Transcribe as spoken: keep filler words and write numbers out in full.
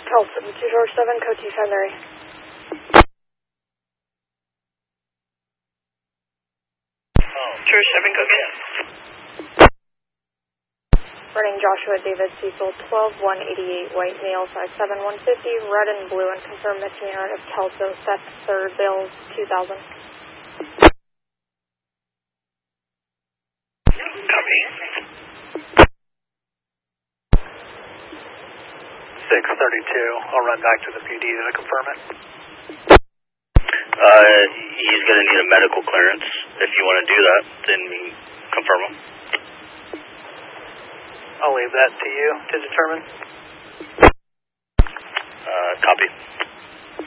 Telson, two four seven, code two five Larry. two seven, go ahead. Running Joshua David Cecil, twelve one eighty-eight, white male, size seven one fifty, red and blue, and confirmed misdemeanor of Kelso, theft, third, bills, two thousand. Copy. six thirty-two, I'll run back to the P D to confirm it. Uh, he's going to need a medical clearance. If you want to do that, then confirm him. I'll leave that to you to determine. Uh, copy.